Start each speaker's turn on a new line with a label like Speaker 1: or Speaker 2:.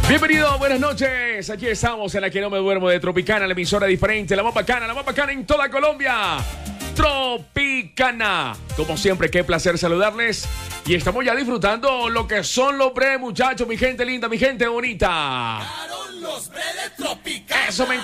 Speaker 1: Bienvenido, buenas noches. Aquí estamos en la que no me duermo de Tropicana, la emisora diferente, la más bacana en toda Colombia. Tropicana. Como siempre, qué placer saludarles. Y estamos ya disfrutando lo que son los breves, muchachos, mi gente linda, mi gente bonita.
Speaker 2: Los breves Tropicana.
Speaker 1: Eso me encanta.